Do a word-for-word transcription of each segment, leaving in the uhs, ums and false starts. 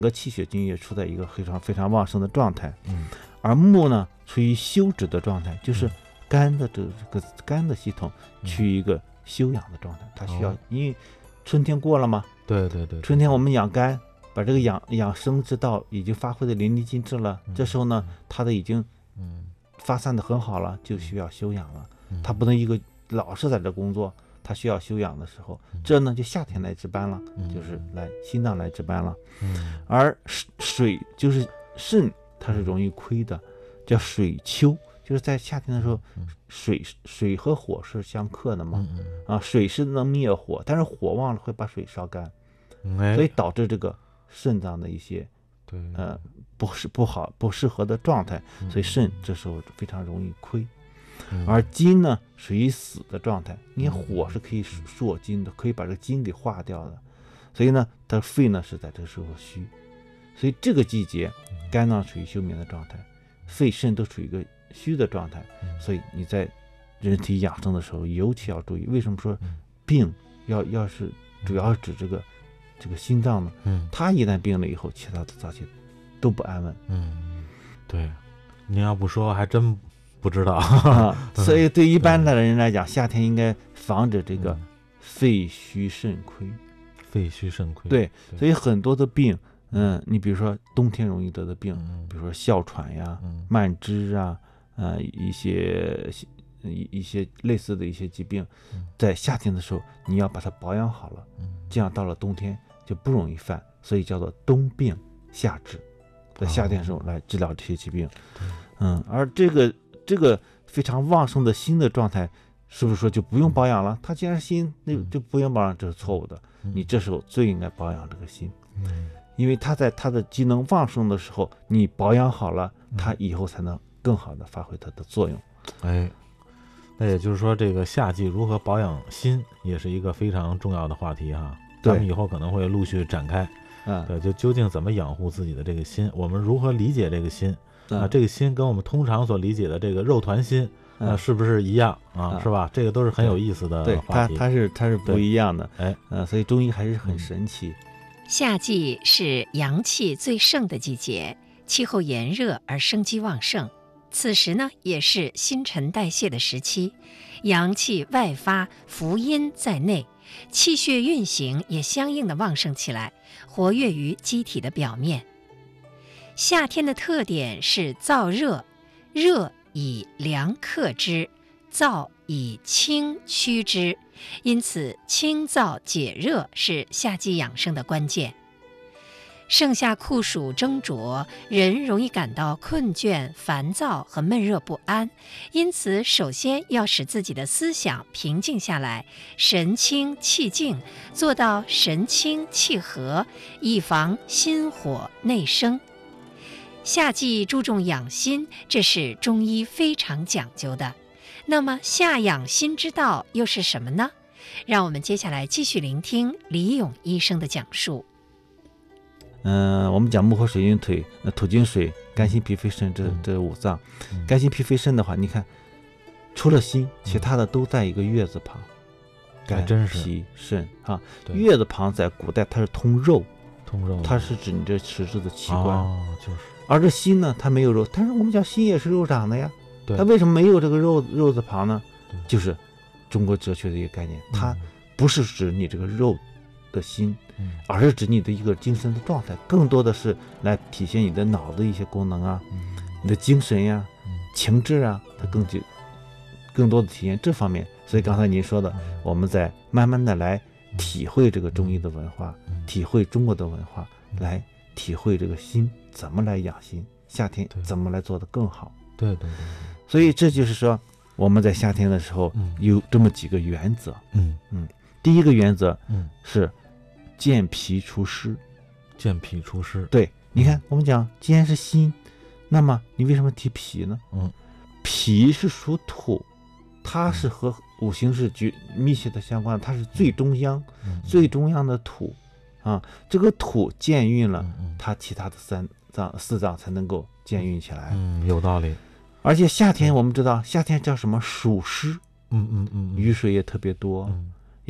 个气血津液处在一个非常非常旺盛的状态， 嗯， 而木呢处于休止的状态，就是肝的这这个肝的系统处于一个休养的状态，它需要， 哦因为春天过了嘛， 对对对， 春天我们养肝，把这个养养生之道已经发挥的淋漓尽致了， 嗯这时候呢，它的已经嗯发散的很好了，就需要休养了， 嗯它不能一个老是在这工作，它需要休养的时候， 嗯这呢就夏天来值班了， 嗯就是来心脏来值班了。 嗯而水就是肾，它是容易亏的，叫水丘，就是在夏天的时候， 嗯水水和火是相克的嘛， 嗯啊，水是能灭火，但是火旺了会把水烧干， 嗯，哎， 所以导致这个肾脏的一些对， 呃不是不好不适合的状态， 嗯所以肾这时候非常容易亏。 嗯而筋呢属于死的状态，因为嗯火是可以烁筋的，可以把这个筋给化掉的，所以呢，它肺呢是在这个时候虚，所以这个季节肝脏处于休眠的状态，肺肾都处于一个虚的状态， 嗯所以你在人体养生的时候尤其要注意。为什么说嗯病要要是主要是指这个这个心脏呢？ 嗯它一旦病了以后，其他的脏器都不安稳。 嗯，对，您要不说还真不知道。 啊，所以对一般的人来讲，夏天应该防止这个嗯肺虚肾亏。 肺虚肾亏， 对， 对所以很多的病，嗯，你比如说冬天容易得的病， 嗯比如说哮喘呀、 嗯慢支啊，呃，一些一一些类似的一些疾病嗯， 在夏天的时候你要把它保养好了， 嗯这样到了冬天就不容易犯，所以叫做冬病夏治，在夏天的时候来治疗这些疾病。 对嗯，而这个这个非常旺盛的心的状态，是不是说就不用保养了？它既然是心，那嗯就不用保养，这是错误的。 嗯你这时候最应该保养这个心， 嗯因为它在它的机能旺盛的时候，你保养好了， 嗯它以后才能更好的发挥它的作用。 哎，那也就是说，这个夏季如何保养心，也是一个非常重要的话题哈。咱们对以后可能会陆续展开。 嗯， 对，就究竟怎么养护自己的这个心，我们如何理解这个心啊？ 嗯这个心跟我们通常所理解的这个肉团心， 嗯啊，是不是一样啊？ 嗯是吧？这个都是很有意思的对话题。 它它是它是不对一样的， 哎， 呃，所以中医还是很嗯神奇。 夏季是阳气最盛的季节，气候炎热而生机旺盛。此时呢，也是新陈代谢的时期，阳气外发，福阴在内，气血运行也相应的旺盛起来，活跃于机体的表面。夏天的特点是燥热，热以凉克之，燥以清驱之，因此清燥解热是夏季养生的关键。盛夏酷暑蒸灼，人容易感到困倦、烦躁和闷热不安，因此首先要使自己的思想平静下来，神清气静，做到神清气和，以防心火内生。夏季注重养心，这是中医非常讲究的。那么夏养心之道又是什么呢？让我们接下来继续聆听李勇医生的讲述。 嗯、我们讲木火水阴腿，呃，土金水、肝心脾肺肾这嗯这五脏。 嗯肝心脾肺肾的话，你看，除了心，其他的都在一个月字旁。肝、 还真是脾、肾啊， 对月字旁在古代它是通肉， 通肉的， 它是指你这实质的器官。 哦，就是而这心呢，它没有肉，但是我们讲心也是肉长的呀， 对它为什么没有这个肉肉字旁呢对？ 就是中国哲学的一个概念，它嗯不是指你这个肉的心， 嗯而是指你的一个精神的状态，更多的是来体现你的脑的一些功能啊， 嗯你的精神呀、 嗯情志啊，它更就更多的体现这方面。所以刚才您说的，我们在慢慢的来体会这个中医的文化， 嗯体会中国的文化， 嗯来体会这个心怎么来养心，夏天对怎么来做得更好。 对对对， 所以这就是说，我们在夏天的时候嗯有这么几个原则。 嗯第一个原则嗯， 是健脾除湿。 健脾除湿， 对，你看我们讲，既然是心，那么你为什么提脾呢？ 嗯， 脾是属土，它是和五行是绝密切的相关的，它是最中央、 嗯最中央的土啊。这个土健运了， 嗯嗯它其他的三脏四脏才能够健运起来。 嗯，有道理， 而且夏天我们知道，夏天叫什么？暑湿， 嗯嗯嗯， 雨水也特别多， 嗯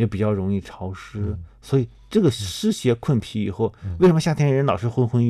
也比较容易潮湿， 嗯所以这个湿邪困脾以后， 嗯为什么夏天人老是昏昏欲